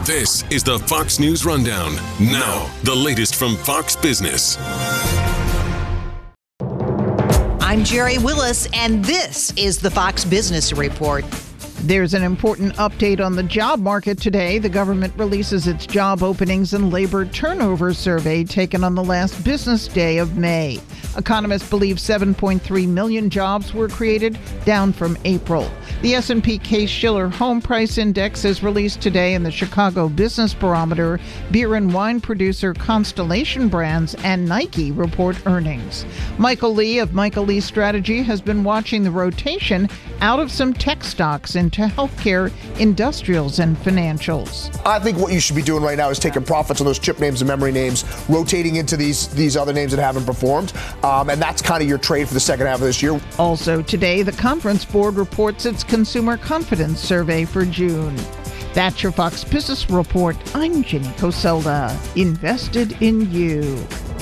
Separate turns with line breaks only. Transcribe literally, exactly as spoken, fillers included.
This is the Fox News Rundown. Now, the latest from Fox Business.
I'm Jerry Willis, and this is the Fox Business Report.
There's an important update on the job market today. The government releases its job openings and labor turnover survey taken on the last business day of May. Economists believe seven point three million jobs were created, down from April. The S and P Case-Shiller Home Price Index is released today, and the Chicago Business Barometer. Beer and wine producer Constellation Brands and Nike report earnings. Michael Lee of Michael Lee Strategy has been watching the rotation out of some tech stocks into healthcare, industrials, and financials.
I think what you should be doing right now is taking profits on those chip names and memory names, rotating into these these other names that haven't performed. Um, and that's kind of your trade for the second half of this year.
Also today, the Conference Board reports its Consumer Confidence Survey for June. That's your Fox Business Report. I'm Jenny Coselda. Invested in you.